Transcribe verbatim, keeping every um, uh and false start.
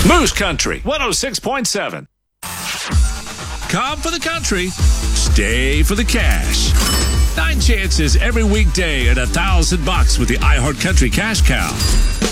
Moose Country one oh six point seven. Come for the country, stay for the cash. Nine chances every weekday at a thousand bucks with the iHeart Country Cash Cow.